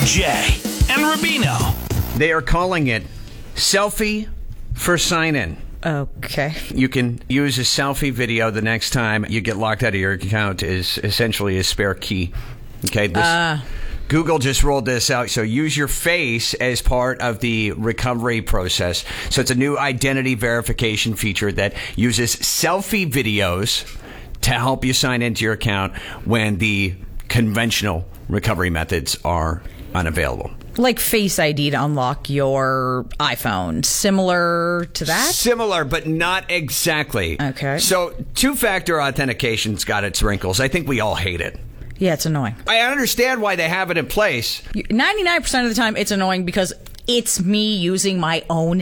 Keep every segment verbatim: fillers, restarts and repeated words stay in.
Jay and Rubino. They are calling it Selfie for Sign-In. Okay. You can use a selfie video the next time you get locked out of your account is essentially a spare key. Okay. This, uh. Google just rolled this out. So use your face as part of the recovery process. So it's a new identity verification feature that uses selfie videos to help you sign into your account when the conventional recovery methods are unavailable. Like Face I D to unlock your iPhone. Similar to that? Similar, but not exactly. Okay. So two-factor authentication's got its wrinkles. I think we all hate it. Yeah, it's annoying. I understand why they have it in place. ninety-nine percent of the time, it's annoying because it's me using my own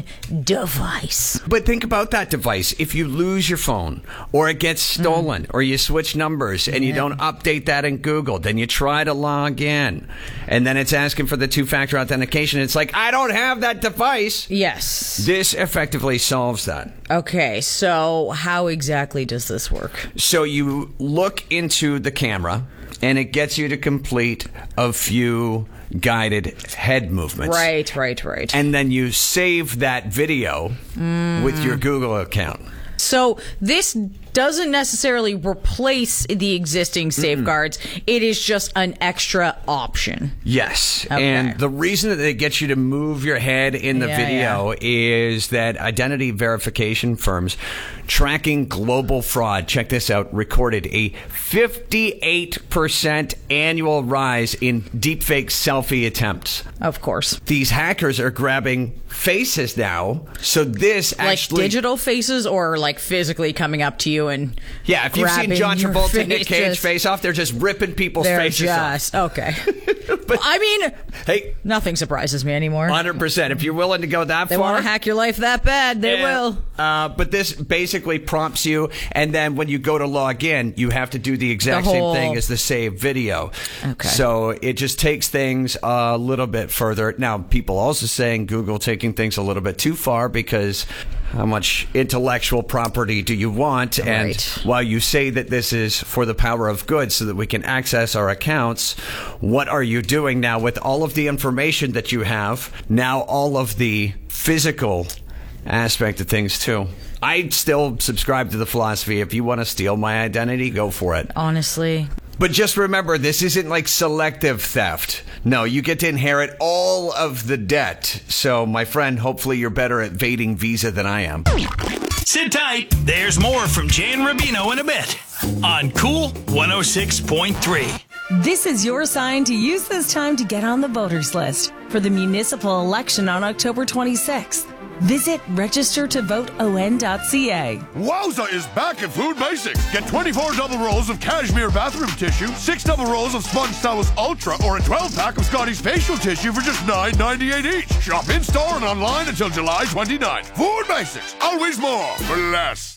device. But think about that device. If you lose your phone or it gets stolen mm. or you switch numbers and yeah. you don't update that in Google, then you try to log in and then it's asking for the two-factor authentication. It's like, I don't have that device. Yes. This effectively solves that. Okay, so how exactly does this work? So you look into the camera and it gets you to complete a few guided head movements. Right, right, right. And then you save that video mm. with your Google account. So this doesn't necessarily replace the existing safeguards. Mm-mm. It is just an extra option. Yes. Okay. And the reason that it gets you to move your head in the yeah, video yeah. is that identity verification firms tracking global fraud, check this out, recorded a fifty-eight percent annual rise in deepfake selfie attempts. Of course. These hackers are grabbing faces now. So this like actually... Like digital faces or like physically coming up to you and yeah, if you've seen John Travolta and Nick Cage just, face off, they're just ripping people's they're faces just, off. Okay. But, I mean, hey, nothing surprises me anymore. one hundred percent. If you're willing to go that they far. They want to hack your life that bad, they yeah, will. Uh, but this basically prompts you, and then when you go to log in, you have to do the exact the whole... same thing as the saved video. Okay. So it just takes things a little bit further. Now, people also saying Google taking things a little bit too far because how much intellectual property do you want? Right. And while you say that this is for the power of good so that we can access our accounts, what are you doing now with all of the information that you have? Now all of the physical aspect of things too. I still subscribe to the philosophy, if you want to steal my identity, go for it. Honestly. But just remember, this isn't like selective theft. No, you get to inherit all of the debt. So, my friend, hopefully you're better at evading Visa than I am. Sit tight. There's more from Jay and Rubino in a bit on Cool one oh six point three. This is your sign to use this time to get on the voters list for the municipal election on October twenty-sixth. Visit register to vote o n dot c a. Wowza is back at Food Basics. Get twenty-four double rolls of cashmere bathroom tissue, six double rolls of Sponge Towels Ultra, or a twelve pack of Scotty's facial tissue for just nine ninety-eight each. Shop in-store and online until July twenty-ninth. Food Basics. Always more for less.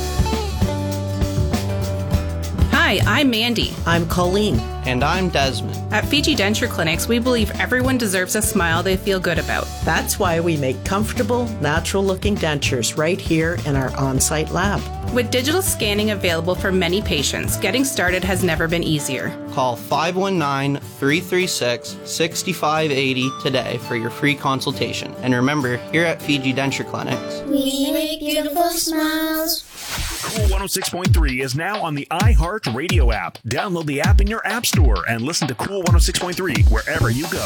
Hi, I'm Mandy. I'm Colleen. And I'm Desmond. At Fiji Denture Clinics, we believe everyone deserves a smile they feel good about. That's why we make comfortable, natural-looking dentures right here in our on-site lab. With digital scanning available for many patients, getting started has never been easier. Call five one nine, three three six, six five eight zero today for your free consultation. And remember, here at Fiji Denture Clinics, we make beautiful smiles. Cool one oh six point three is now on the iHeart Radio app. Download the app in your app store and listen to Cool one oh six point three wherever you go.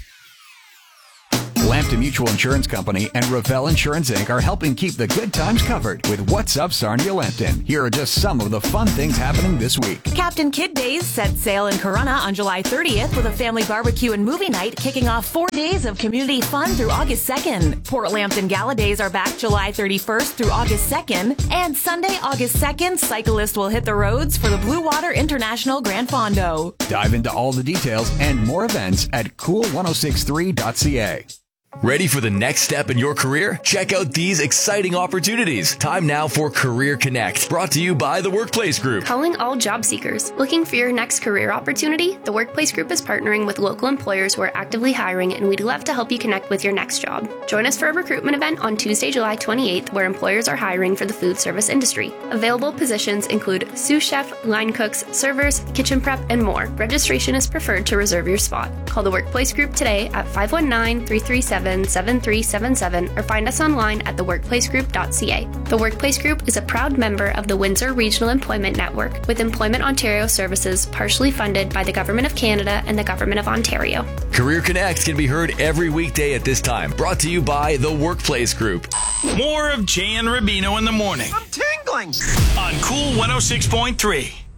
Lambton Mutual Insurance Company and Ravel Insurance Incorporated are helping keep the good times covered with What's Up Sarnia Lambton. Here are just some of the fun things happening this week. Captain Kidd Days set sail in Corunna on July thirtieth with a family barbecue and movie night kicking off four days of community fun through August second. Port Lambton Gala Days are back July thirty-first through August second. And Sunday, August second, cyclists will hit the roads for the Blue Water International Grand Fondo. Dive into all the details and more events at cool ten sixty-three dot c a. Ready for the next step in your career? Check out these exciting opportunities. Time now for Career Connect, brought to you by the Workplace Group. Calling all job seekers. Looking for your next career opportunity? The Workplace Group is partnering with local employers who are actively hiring, and we'd love to help you connect with your next job. Join us for a recruitment event on Tuesday, July twenty-eighth, where employers are hiring for the food service industry. Available positions include sous chef, line cooks, servers, kitchen prep, and more. Registration is preferred to reserve your spot. Call the Workplace Group today at five one nine, three three seven, seven three seven seven or find us online at the workplace group dot c a. The Workplace Group is a proud member of the Windsor Regional Employment Network, with Employment Ontario services partially funded by the Government of Canada and the Government of Ontario. Career Connect can be heard every weekday at this time, brought to you by the Workplace Group. More of Jay and Rubino in the morning. I'm tingling. On Cool one oh six point three.